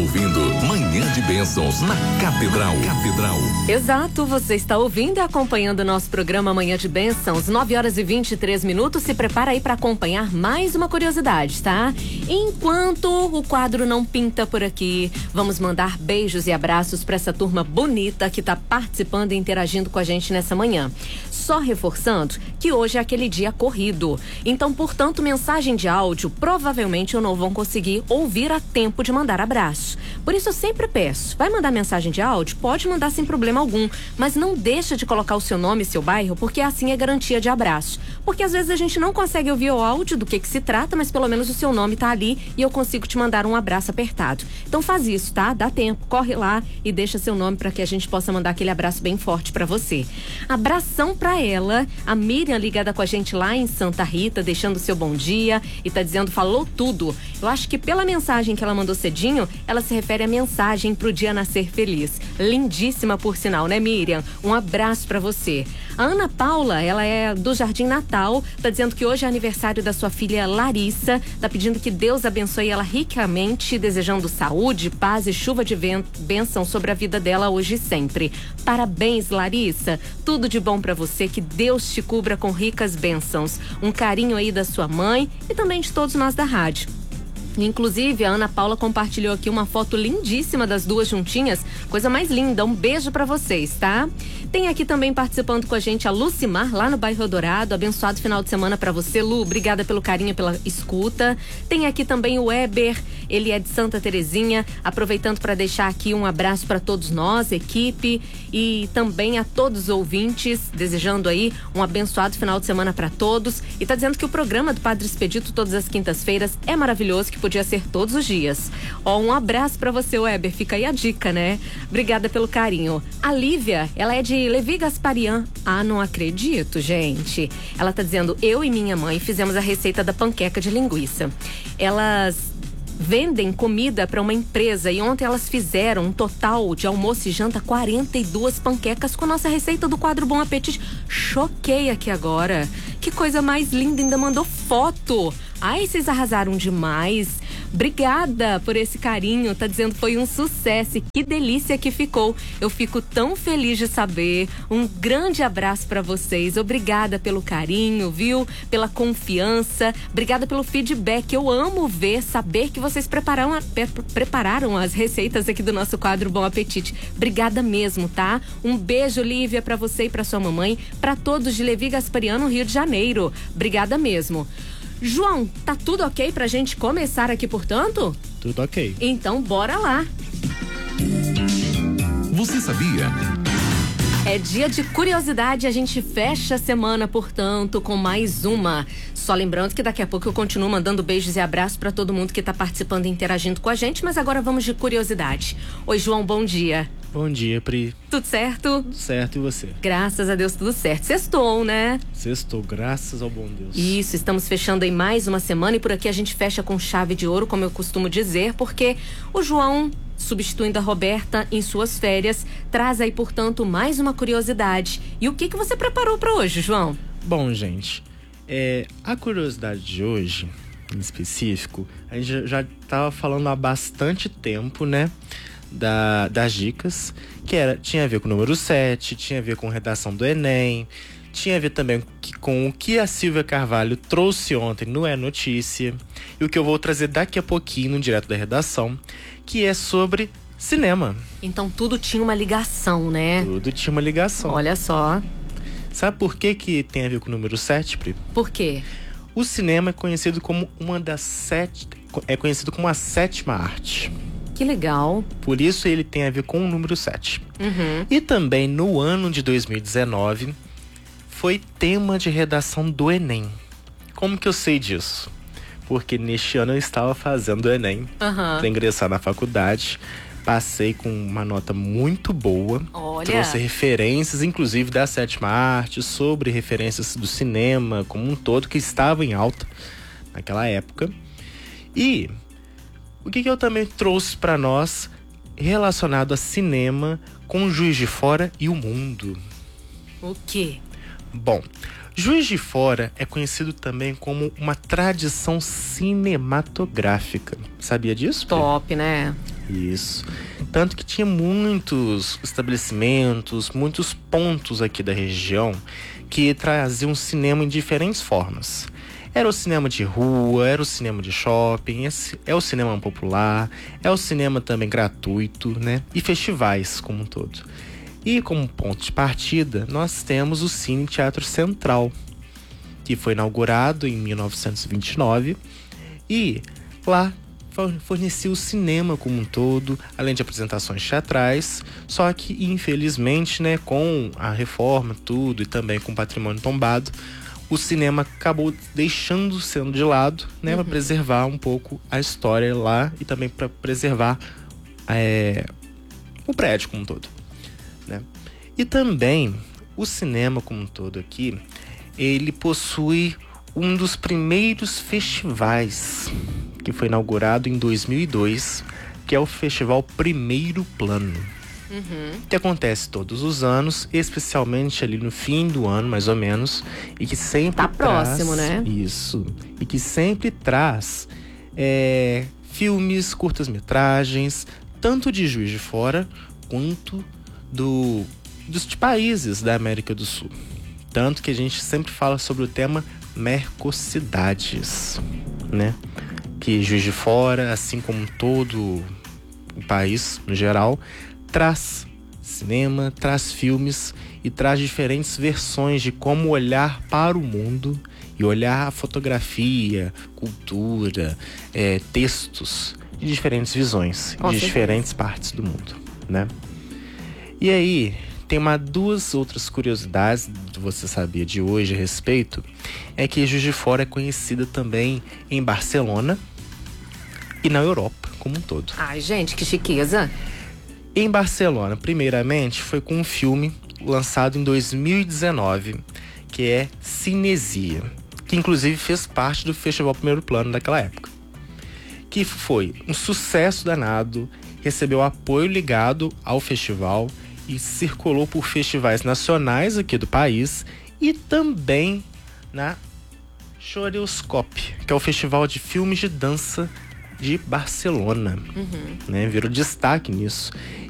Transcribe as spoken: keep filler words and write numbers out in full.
ouvindo Manhã de Bênçãos na Catedral. Catedral. Exato, você está ouvindo e acompanhando o nosso programa Manhã de Bênçãos, nove horas e vinte e três minutos. Se prepara aí para acompanhar mais uma curiosidade, tá? Enquanto o quadro não pinta por aqui, vamos mandar beijos e abraços para essa turma bonita que está participando e interagindo com a gente nessa manhã. Só reforçando que hoje é aquele dia corrido. Então, portanto, mensagem de áudio provavelmente eu não vou conseguir ouvir a tempo de mandar abraço. Por isso eu sempre peço, vai mandar mensagem de áudio? Pode mandar sem problema algum, mas não deixa de colocar o seu nome e seu bairro, porque assim é garantia de abraço. Porque às vezes a gente não consegue ouvir o áudio do que que se trata, mas pelo menos o seu nome tá ali e eu consigo te mandar um abraço apertado. Então faz isso, tá? Dá tempo, corre lá e deixa seu nome para que a gente possa mandar aquele abraço bem forte para você. Abração para ela, a Miriam ligada com a gente lá em Santa Rita, deixando o seu bom dia e tá dizendo, falou tudo. Eu acho que pela mensagem que ela mandou cedinho, ela se refere à mensagem pro dia nascer feliz. Lindíssima por sinal, né, Miriam? Um abraço pra você. A Ana Paula, ela é do Jardim Natal, tá dizendo que hoje é aniversário da sua filha Larissa, tá pedindo que Deus abençoe ela ricamente, desejando saúde, paz e chuva de bênção sobre a vida dela hoje e sempre. Parabéns, Larissa, tudo de bom pra você, que Deus te cubra com ricas bênçãos. Um carinho aí da sua mãe e também de todos nós da rádio. Inclusive, a Ana Paula compartilhou aqui uma foto lindíssima das duas juntinhas. Coisa mais linda. Um beijo pra vocês, tá? Tem aqui também participando com a gente a Lucimar, lá no bairro Dourado. Abençoado final de semana pra você, Lu. Obrigada pelo carinho, pela escuta. Tem aqui também o Weber. Ele é de Santa Terezinha. Aproveitando para deixar aqui um abraço para todos nós, equipe. E também a todos os ouvintes. Desejando aí um abençoado final de semana pra todos. E tá dizendo que o programa do Padre Expedito todas as quintas-feiras é maravilhoso, que podia ser todos os dias. Ó, um abraço pra você, Weber. Fica aí a dica, né? Obrigada pelo carinho. A Lívia, ela é de Levi Gasparian. Ah, não acredito, gente. Ela tá dizendo, eu e minha mãe fizemos a receita da panqueca de linguiça. Elas vendem comida para uma empresa e ontem elas fizeram um total de almoço e janta, quarenta e duas panquecas com a nossa receita do quadro Bom Apetite. Choquei aqui agora. Que coisa mais linda, ainda mandou foto. Ai, vocês arrasaram demais. Obrigada por esse carinho, tá dizendo que foi um sucesso e que delícia que ficou. Eu fico tão feliz de saber. Um grande abraço pra vocês. Obrigada pelo carinho, viu? Pela confiança. Obrigada pelo feedback. Eu amo ver, saber que vocês prepararam, a, prepararam as receitas aqui do nosso quadro Bom Apetite. Obrigada mesmo, tá? Um beijo, Lívia, pra você e pra sua mamãe, pra todos de Levi Gaspariano, Rio de Janeiro. Obrigada mesmo. João, tá tudo ok pra gente começar aqui, portanto? Tudo ok. Então, bora lá. Você sabia? É dia de curiosidade, a gente fecha a semana, portanto, com mais uma. Só lembrando que daqui a pouco eu continuo mandando beijos e abraços para todo mundo que tá participando e interagindo com a gente, mas agora vamos de curiosidade. Oi, João, bom dia. Bom dia, Pri. Tudo certo? Tudo certo, e você? Graças a Deus, tudo certo. Sextou, né? Sextou, graças ao bom Deus. Isso, estamos fechando aí mais uma semana e por aqui a gente fecha com chave de ouro, como eu costumo dizer, porque o João, substituindo a Roberta em suas férias, traz aí, portanto, mais uma curiosidade. E o que que você preparou para hoje, João? Bom, gente, é, a curiosidade de hoje, em específico, a gente já estava falando há bastante tempo, né? Da, das dicas, que era, tinha a ver com o número sete, tinha a ver com redação do Enem, tinha a ver também com o que a Silvia Carvalho trouxe ontem no É Notícia, e o que eu vou trazer daqui a pouquinho no Direto da Redação, que é sobre cinema. Então tudo tinha uma ligação, né? Tudo tinha uma ligação. Olha só. Sabe por que que tem a ver com o número sete, Pri? Por quê? O cinema é conhecido como uma das sete, é conhecido como a sétima arte. Que legal. Por isso ele tem a ver com o número sete. Uhum. E também no ano de dois mil e dezenove foi tema de redação do Enem. Como que eu sei disso? Porque neste ano eu estava fazendo o Enem uhum. para ingressar na faculdade. Passei com uma nota muito boa. Olha. Trouxe referências, inclusive da sétima arte, sobre referências do cinema como um todo, que estava em alta naquela época. E o que, que eu também trouxe para nós relacionado a cinema com Juiz de Fora e o mundo? O quê? Bom, Juiz de Fora é conhecido também como uma tradição cinematográfica. Sabia disso? Top, né? Isso. Tanto que tinha muitos estabelecimentos, muitos pontos aqui da região que traziam cinema em diferentes formas. Era o cinema de rua, era o cinema de shopping, é o cinema popular, é o cinema também gratuito, né? E festivais como um todo. E como ponto de partida, nós temos o Cine Teatro Central, que foi inaugurado em mil novecentos e vinte e nove, e lá fornecia o cinema como um todo, além de apresentações teatrais, só que infelizmente, né, com a reforma tudo e também com o patrimônio tombado, o cinema acabou deixando sendo de lado, né, uhum. para preservar um pouco a história lá e também para preservar é, o prédio como um todo, né? E também o cinema como um todo aqui, ele possui um dos primeiros festivais que foi inaugurado em dois mil e dois, que é o Festival Primeiro Plano. Uhum. Que acontece todos os anos, especialmente ali no fim do ano, mais ou menos, e que sempre tá traz, próximo, né? Isso. E que sempre traz é, filmes, curtas-metragens, tanto de Juiz de Fora quanto do, dos países da América do Sul. Tanto que a gente sempre fala sobre o tema Mercocidades, né? Que Juiz de Fora, assim como todo o país no geral, traz cinema, traz filmes e traz diferentes versões de como olhar para o mundo e olhar a fotografia, cultura, é, textos de diferentes visões, Com de certeza. diferentes partes do mundo, né? E aí, tem uma, duas outras curiosidades que você sabia de hoje a respeito. É que Juiz de Fora é conhecida também em Barcelona e na Europa como um todo. Ai, gente, que chiqueza. Em Barcelona, primeiramente, foi com um filme lançado em dois mil e dezenove, que é Cinesia, que inclusive fez parte do Festival Primeiro Plano daquela época. Que foi um sucesso danado, recebeu apoio ligado ao festival e circulou por festivais nacionais aqui do país e também na Choreoscope, que é o festival de filmes de dança de Barcelona. Uhum. Né? Virou destaque nisso.